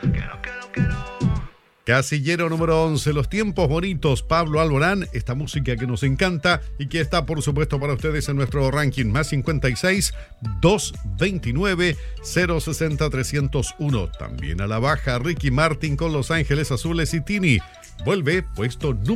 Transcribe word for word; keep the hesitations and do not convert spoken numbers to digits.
Casillero número once, Los Tiempos Bonitos, Pablo Alborán, esta música que nos encanta y que está por supuesto para ustedes en nuestro ranking más cincuenta y seis, doscientos veintinueve, cero sesenta, trescientos uno. También a la baja, Ricky Martin con Los Ángeles Azules y Tini. Vuelve puesto número